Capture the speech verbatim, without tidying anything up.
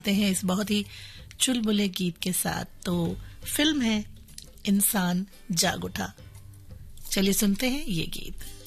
हैं इस बहुत ही चुलबुले गीत के साथ। तो फिल्म है इंसान जाग उठा। चलिए सुनते हैं ये गीत।